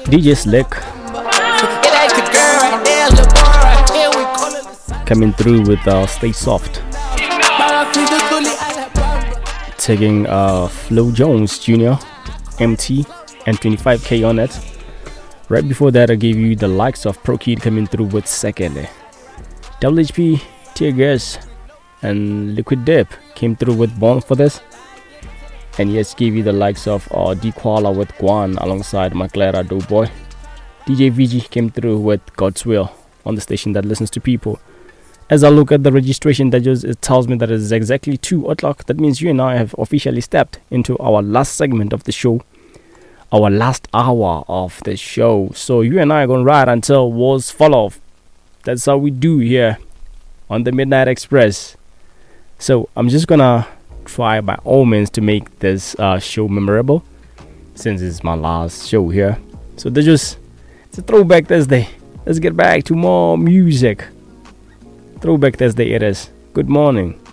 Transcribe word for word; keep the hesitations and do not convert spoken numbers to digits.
D J Slick coming through with uh, Stay Soft. Taking uh, Flo Jones Junior, M T, and twenty-five K on it. Right before that, I gave you the likes of Pro Kid coming through with Second. W H P, Tear Gas, and Liquid Dip came through with Born for This. And yes, gave you the likes of uh, D Koala with Guan alongside Maclara Doughboy. D J V G came through with God's Will on the station that listens to people. As I look at the registration, that just it tells me that it is exactly two o'clock. That means you and I have officially stepped into our last segment of the show, our last hour of the show. So you and I are going to ride until walls fall off. That's how we do here on the Midnight Express. So I'm just going to try by all means to make this uh, show memorable, since it's my last show here. So there's just, it's a throwback Thursday. Let's get back to more music. Throwback Thursday it is. Good morning.